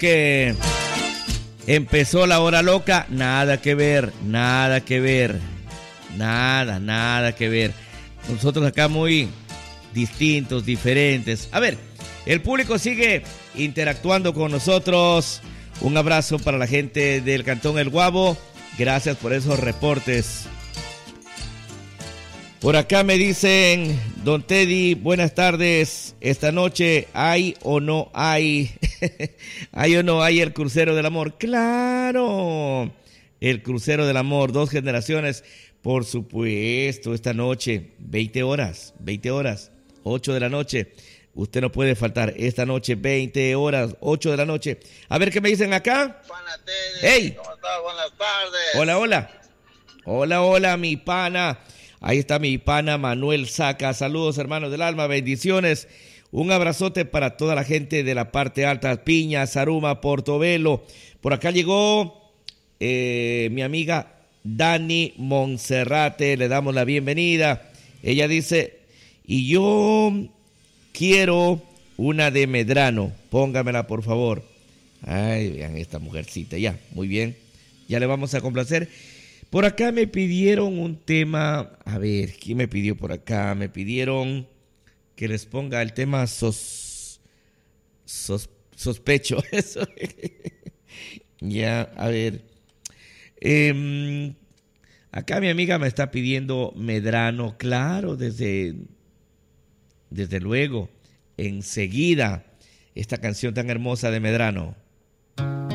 que empezó la hora loca, nada que ver. Nada que ver. Nosotros acá muy distintos, diferentes. A ver, el público sigue interactuando con nosotros. Un abrazo para la gente del Cantón El Guabo. Gracias por esos reportes. Por acá me dicen, don Teddy, buenas tardes. Esta noche, ¿hay o no hay? ¿Hay o no hay el crucero del amor? ¡Claro! El crucero del amor, 2 generaciones. Por supuesto, esta noche, 20 horas, 8 de la noche. Usted no puede faltar esta noche, 20 horas, 8 de la noche. A ver qué me dicen acá. Pana Teddy, hey. ¿Cómo estás? Buenas tardes. Hola, mi pana. Ahí está mi pana Manuel Saca. Saludos, hermanos del alma, bendiciones. Un abrazote para toda la gente de la parte alta, Piña, Zaruma, Portobelo. Por acá llegó mi amiga Dani Monserrate, le damos la bienvenida. Ella dice, y yo quiero una de Medrano, póngamela por favor. Ay, vean esta mujercita, ya, muy bien, ya le vamos a complacer. Por acá me pidieron un tema, a ver, ¿quién me pidió por acá? Me pidieron que les ponga el tema sospecho, eso. Ya, a ver. Acá mi amiga me está pidiendo Medrano, claro, desde luego, enseguida, esta canción tan hermosa de Medrano.